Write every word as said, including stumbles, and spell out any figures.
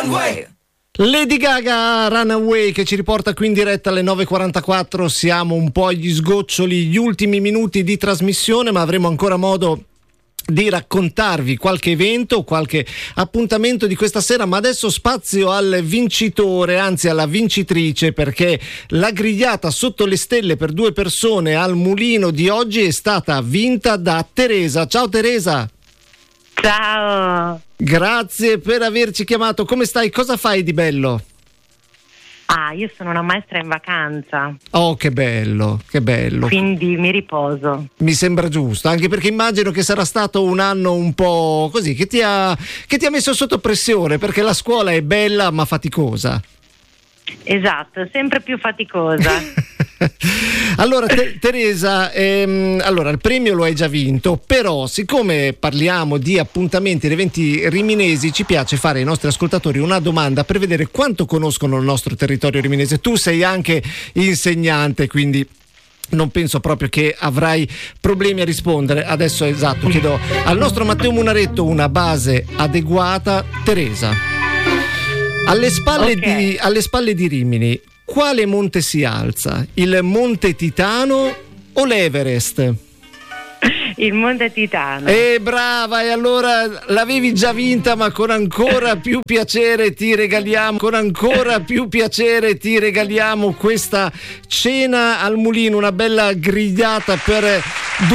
Runway. Lady Gaga, Runaway, che ci riporta qui in diretta alle nove e quarantaquattro. Siamo un po' agli sgoccioli, gli ultimi minuti di trasmissione, ma avremo ancora modo di raccontarvi qualche evento, qualche appuntamento di questa sera. Ma adesso spazio al vincitore, anzi alla vincitrice, perché la grigliata sotto le stelle per due persone al Mulino di oggi è stata vinta da Teresa. Ciao Teresa. Ciao. Grazie per averci chiamato. Come stai? Cosa fai di bello? Ah, io sono una maestra in vacanza. Oh, che bello, che bello. Quindi mi riposo. Mi sembra giusto, anche perché immagino che sarà stato un anno un po' così, che ti ha, che ti ha messo sotto pressione, perché la scuola è bella ma faticosa. Esatto, sempre più faticosa. Allora te- Teresa, ehm, allora il premio lo hai già vinto, però siccome parliamo di appuntamenti ed eventi riminesi, ci piace fare ai nostri ascoltatori una domanda per vedere quanto conoscono il nostro territorio riminese. Tu sei anche insegnante, quindi non penso proprio che avrai problemi a rispondere. Adesso esatto, chiedo al nostro Matteo Munaretto una base adeguata. Teresa, alle spalle, okay. di, alle spalle di Rimini, quale monte si alza? Il Monte Titano o l'Everest? Il Monte Titano. Eh, brava, e allora l'avevi già vinta, ma con ancora più piacere ti regaliamo, con ancora più piacere ti regaliamo questa cena al Mulino, una bella grigliata per